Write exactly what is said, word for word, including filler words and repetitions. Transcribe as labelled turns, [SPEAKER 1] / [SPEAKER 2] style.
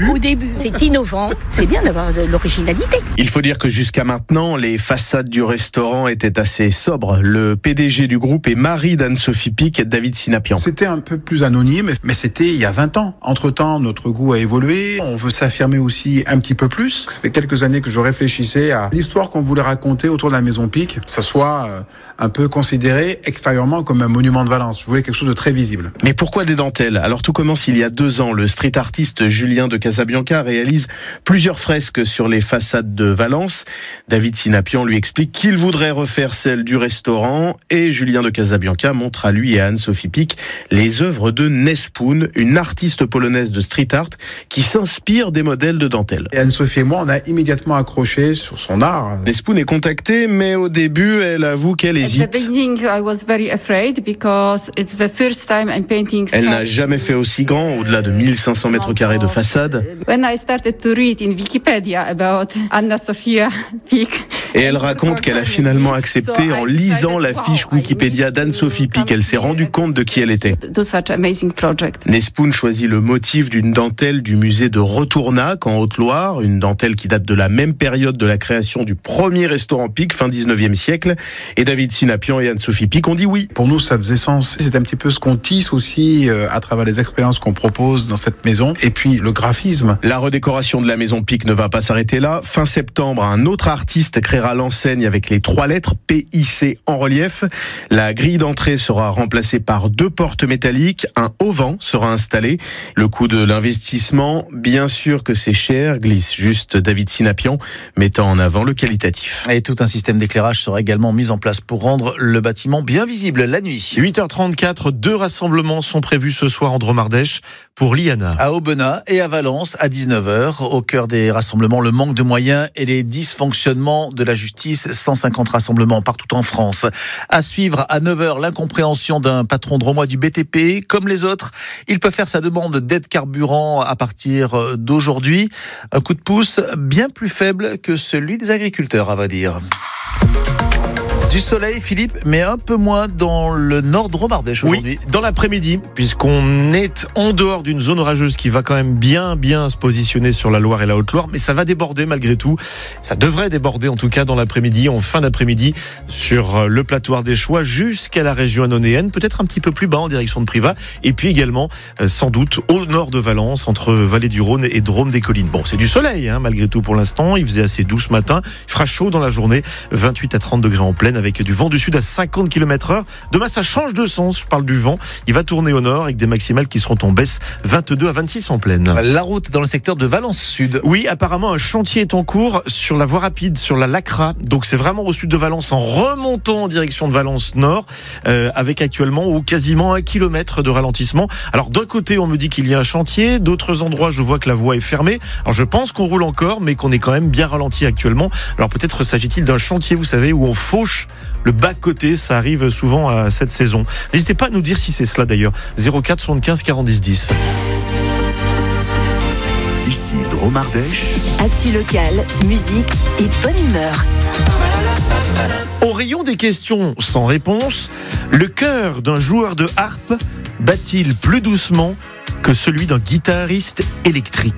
[SPEAKER 1] début.
[SPEAKER 2] Au début, c'est innovant. C'est bien d'avoir de l'originalité.
[SPEAKER 3] Il faut dire que jusqu'à maintenant, les façades du restaurant étaient assez sobres. Le P D G du groupe est mari d'Anne-Sophie Pic, David Sinapian.
[SPEAKER 1] C'était un peu plus anonyme, mais c'était il y a vingt ans. Entre-temps, notre goût a évolué. On veut s'affirmer aussi un petit peu plus. Ça fait quelques années que je réfléchissais à l'histoire qu'on voulait raconter autour de la Maison Pic, que ça soit un peu considéré extérieurement comme un monument de Valence. Je voulais quelque chose de très visible.
[SPEAKER 3] Mais pourquoi des dentelles ? Alors tout commence il y a deux ans. Le street artiste Julien de Casabianca réalise plusieurs fresques sur les façades de Valence. David Sinapian lui explique qu'il voudrait refaire celle du restaurant et Julien de Casabianca montre à lui et à Anne-Sophie Pic les œuvres de Nespoon, une artiste polonaise de street art qui s'inspire des modèles de dentelle.
[SPEAKER 1] Et Anne-Sophie et moi, on a immédiatement accroché sur son art.
[SPEAKER 3] Nespoon est contactée, mais au début, elle avoue qu'elle hésite. Elle n'a jamais fait aussi grand, au-delà de mille cinq cents mètres carrés de façade. Et elle raconte qu'elle a finalement accepté en lisant la fiche Wikipédia d'Anne-Sophie Pic. Elle s'est rendue compte de qui elle était. Nespoon choisit le motif d'une dentelle du musée de Retournac en Haute-Loire, une dentelle qui date de la même période de la création du premier restaurant Pic, fin dix-neuvième siècle. Et David Sinapian et Anne-Sophie Pic ont dit oui.
[SPEAKER 1] Pour nous, ça faisait sens. C'est un petit peu ce qu'on tisse aussi euh, à travers les expériences qu'on propose dans cette maison. Et puis le graphisme.
[SPEAKER 3] La redécoration de la Maison Pic ne va pas s'arrêter là. Fin septembre, un autre artiste créera l'enseigne avec les trois lettres P I C en relief. La grille d'entrée sera remplacée par deux portes métalliques. Un auvent sera installé. Le coût de l'investissement, bien sûr que c'est cher, glisse juste David Sinapian, mettant en avant le qualitatif.
[SPEAKER 4] Et tout un système d'éclairage sera également mis en place pour rendre le bâtiment bien visible la nuit.
[SPEAKER 5] huit heures trente-quatre, deux rassemblements sont prévus ce soir en Dromardèche pour l'I A N A.
[SPEAKER 4] À Aubenas et à Valence à dix-neuf heures. Au cœur des rassemblements, le manque de moyens et les dysfonctionnements de la justice. cent cinquante rassemblements partout en France. À suivre à neuf heures, l'incompréhension d'un patron drômois du B T P. Comme les autres, il peut faire sa demande d'aide carburant à partir d'aujourd'hui. Un coup de pouce bien plus faible que celui des agriculteurs, à vrai dire. Du soleil, Philippe, mais un peu moins dans le nord de Dromardèche aujourd'hui.
[SPEAKER 5] Oui, dans l'après-midi, puisqu'on est en dehors d'une zone orageuse qui va quand même bien, bien se positionner sur la Loire et la Haute-Loire, mais ça va déborder malgré tout. Ça devrait déborder en tout cas dans l'après-midi, en fin d'après-midi, sur le plateau ardéchois jusqu'à la région annonéenne, peut-être un petit peu plus bas en direction de Privas, et puis également, sans doute, au nord de Valence, entre Vallée du Rhône et Drôme des Collines. Bon, c'est du soleil, hein, malgré tout pour l'instant. Il faisait assez doux ce matin. Il fera chaud dans la journée, vingt-huit à trente degrés en pleine, avec du vent du sud à cinquante kilomètres heure. Demain, ça change de sens. Je parle du vent. Il va tourner au nord avec des maximales qui seront en baisse, vingt-deux à vingt-six en pleine.
[SPEAKER 4] La route dans le secteur de Valence Sud.
[SPEAKER 5] Oui, apparemment, un chantier est en cours sur la voie rapide, sur la Lacra. Donc, c'est vraiment au sud de Valence, en remontant en direction de Valence Nord, euh, avec actuellement ou quasiment un kilomètre de ralentissement. Alors, d'un côté, on me dit qu'il y a un chantier. D'autres endroits, je vois que la voie est fermée. Alors, je pense qu'on roule encore, mais qu'on est quand même bien ralenti actuellement. Alors, peut-être s'agit-il d'un chantier, vous savez, où on fauche le bas-côté, ça arrive souvent à cette saison. N'hésitez pas à nous dire si c'est cela d'ailleurs. zéro quatre soixante-quinze quarante dix dix.
[SPEAKER 6] Ici Dromardèche.
[SPEAKER 7] Actu locale, musique et bonne humeur.
[SPEAKER 5] Au rayon des questions sans réponse, le cœur d'un joueur de harpe bat-il plus doucement que celui d'un guitariste électrique ?